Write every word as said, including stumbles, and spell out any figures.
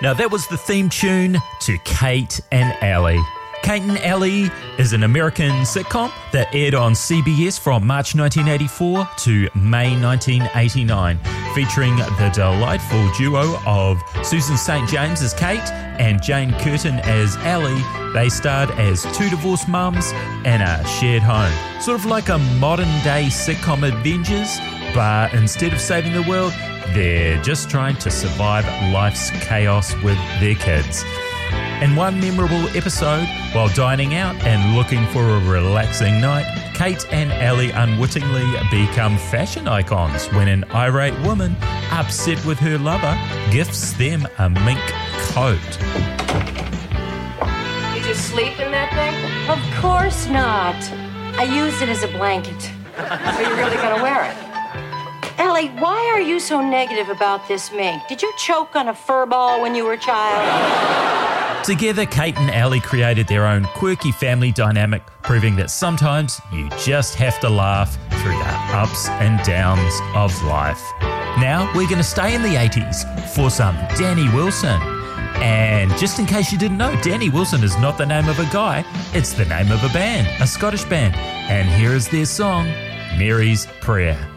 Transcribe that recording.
Now that was the theme tune to Kate and Allie. Kate and Allie is an American sitcom that aired on C B S from March nineteen eighty-four to May nineteen eighty-nine, featuring the delightful duo of Susan Saint James as Kate and Jane Curtin as Allie. They starred as two divorced mums in a shared home, sort of like a modern-day sitcom Avengers, but instead of saving the world, they're just trying to survive life's chaos with their kids. In one memorable episode, while dining out and looking for a relaxing night, Kate and Allie unwittingly become fashion icons when an irate woman, upset with her lover, gifts them a mink coat. You just sleep in that thing? Of course not. I used it as a blanket. So you're really gonna wear it? Allie, why are you so negative about this mink? Did you choke on a fur ball when you were a child? Together, Kate and Allie created their own quirky family dynamic, proving that sometimes you just have to laugh through the ups and downs of life. Now, we're going to stay in the eighties for some Danny Wilson. And just in case you didn't know, Danny Wilson is not the name of a guy, it's the name of a band, a Scottish band. And here is their song, Mary's Prayer.